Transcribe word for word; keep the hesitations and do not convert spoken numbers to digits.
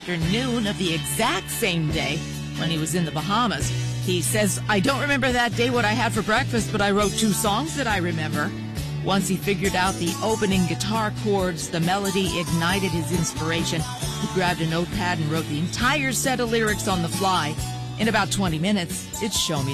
Afternoon of the exact same day when he was in the Bahamas. He says, I don't remember that day what I had for breakfast, but I wrote two songs that I remember. Once he figured out the opening guitar chords, the melody ignited his inspiration. He grabbed a notepad and wrote the entire set of lyrics on the fly. In about twenty minutes, it's Show Me